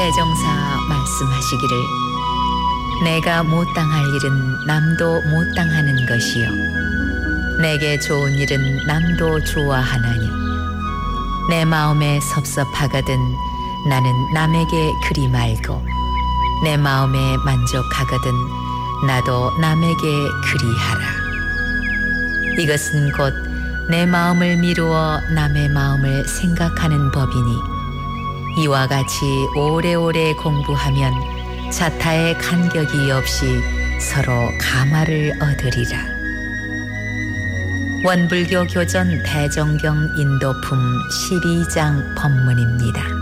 대종사 말씀하시기를 내가 못당할 일은 남도 못당하는 것이요 내게 좋은 일은 남도 좋아하나니 내 마음에 섭섭하거든 나는 남에게 그리 말고 내 마음에 만족하거든 나도 남에게 그리하라. 이것은 곧 내 마음을 미루어 남의 마음을 생각하는 법이니 이와 같이 오래오래 공부하면 자타의 간격이 없이 서로 감화를 얻으리라. 원불교 교전 대정경 인도품 12장 법문입니다.